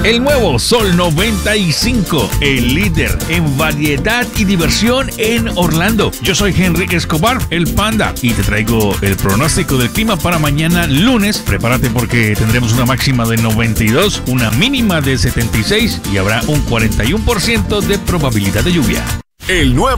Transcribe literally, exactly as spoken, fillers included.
El nuevo Sol noventa y cinco, el líder en variedad y diversión en Orlando. Yo soy Henry Escobar, el Panda, y te traigo el pronóstico del clima para mañana lunes. Prepárate porque tendremos una máxima de noventa y dos, una mínima de setenta y seis y habrá un cuarenta y uno por ciento de probabilidad de lluvia. El nuevo